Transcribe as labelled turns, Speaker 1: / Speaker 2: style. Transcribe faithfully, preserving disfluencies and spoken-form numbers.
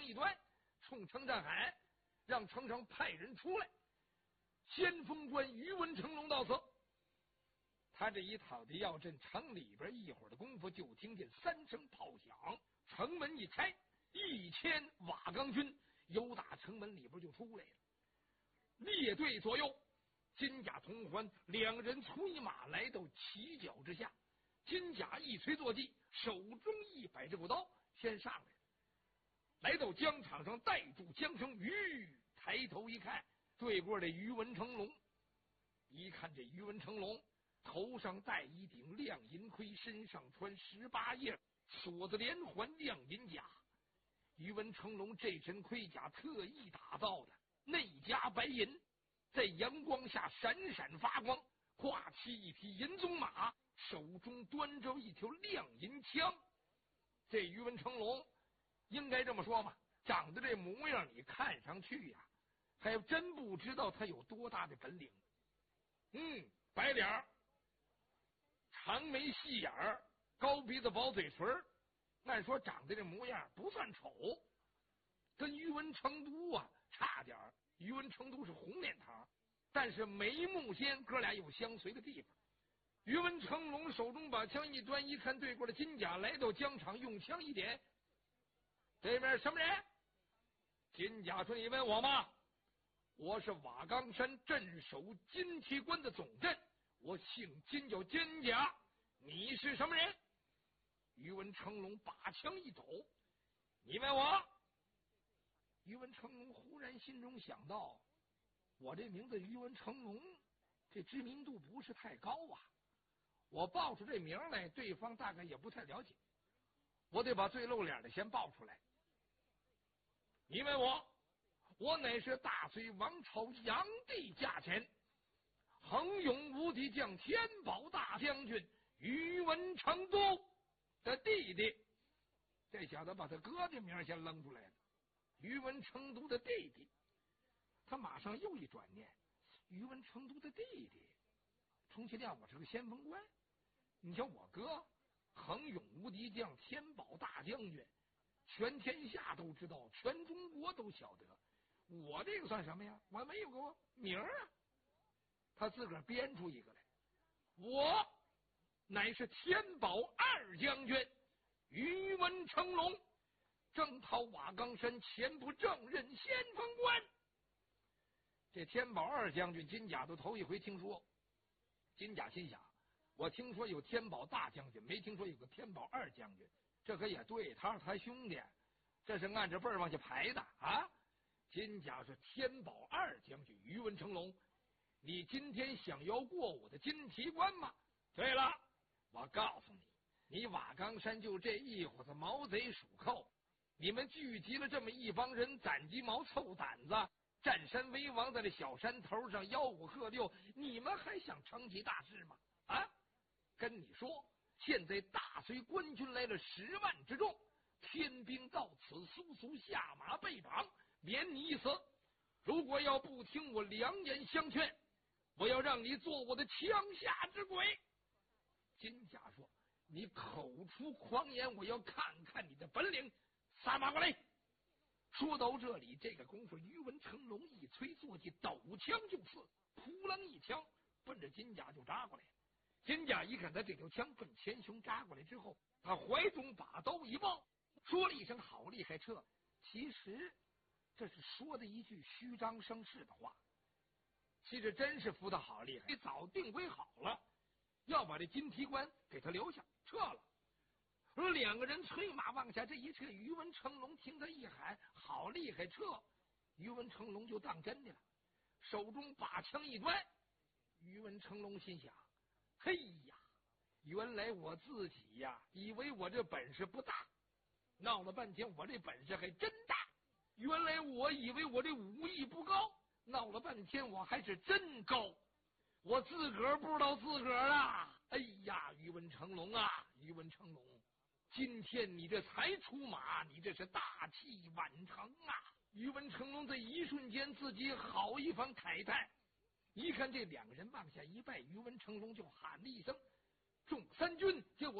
Speaker 1: 一端，冲程占喊，让程程派人出来。先锋官于文成龙到此，他这一套的要阵，城里边一会儿的功夫，就听见三声炮响，城门一开，一千瓦岗军由打城门里边就出来了，列队左右。金甲同欢两人催马来到旗脚之下，金甲一锤坐骑，手中一摆这把刀，先上来了，来到疆场上带住缰绳，吁，抬头一看，对过这于文成龙。一看这于文成龙头上戴一顶亮银盔，身上穿十八叶锁子连环亮银甲。于文成龙这身盔甲特意打造的，内加白银，在阳光下闪闪发光，挂骑一匹银鬃马，手中端着一条亮银枪。这于文成龙应该这么说吧，长得这模样，你看上去呀、啊，还真不知道他有多大的本领。嗯，白脸，长眉细眼儿，高鼻子薄嘴唇，按说长得这模样不算丑，跟于文成都啊差点儿。于文成都是红脸膛，但是眉目间哥俩有相随的地方。于文成龙手中把枪一端，一看对过的金甲来到疆场，用枪一点，这边什么人？金甲说：“你问我吗？我是瓦岗山镇守金旗关的总镇，我姓金，叫金甲。你是什么人？”于文成龙把枪一抖：“你问我。”于文成龙忽然心中想到，我这名字于文成龙，这知名度不是太高啊，我报出这名来，对方大概也不太了解，我得把最露脸的先报出来。你问我，我乃是大隋王朝炀帝驾前横勇无敌将天宝大将军于文成都的弟弟。这小子把他哥的名先扔出来了，于文成都的弟弟。他马上又一转念，于文成都的弟弟，充其量我是个先锋官。你瞧我哥横勇无敌将天宝大将军，全天下都知道，全中国都晓得。我这个算什么呀？我没有个名儿啊。他自个儿编出一个来，我乃是天宝二将军于文成龙，征讨瓦岗山前部正任先锋官。这天宝二将军金甲都头一回听说。金甲心想，我听说有天宝大将军，没听说有个天宝二将军，这可也对，他是他兄弟，这是按着辈儿往下排的啊。金甲是天宝二将军于文成龙，你今天想要过我的金旗关吗？对了，我告诉你，你瓦岗山就这一伙子毛贼鼠寇，你们聚集了这么一帮人，攒鸡毛凑胆子，占山为王，在这小山头上吆五喝六，你们还想成其大事吗？啊，跟你说，现在大隋官军来了十万之众，天兵到此，速速下马被绑，免你一死。如果要不听我良言相劝，我要让你做我的枪下之鬼。金甲说：“你口出狂言，我要看看你的本领，撒马过来！”说到这里，这个功夫，于文成龙一催坐骑，抖枪就刺，扑棱一枪奔着金甲就扎过来。金甲一看他这条枪奔前胸扎过来之后，他怀中把刀一抱，说了一声好厉害撤。其实这是说的一句虚张声势的话，其实真是服他好厉害，早定规好了，要把这金提官给他留下，撤了。说两个人催马往下这一撤，于文成龙听他一喊好厉害撤，于文成龙就当真的了，手中把枪一端。于文成龙心想，嘿呀，原来我自己呀以为我这本事不大，闹了半天我这本事还真大。原来我以为我这武艺不高，闹了半天我还是真高，我自个儿不知道自个儿啊。哎呀，于文成龙啊，于文成龙，今天你这才出马，你这是大器晚成啊。于文成龙在一瞬间自己好一番慨叹，一看这两个人往下一拜，于文成龙就喊了一声：“众三军，给我